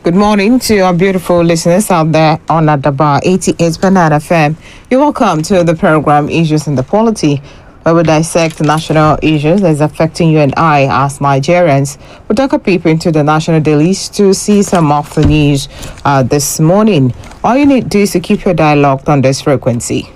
Good morning to our beautiful listeners out there on Adaba 88 Banana FM. You're welcome to the program Issues in the Polity, where we dissect national issues that's affecting you and I as Nigerians. We take a peep into the national dailies to see some of the news this morning. All you need to do is to keep your dialogue on this frequency.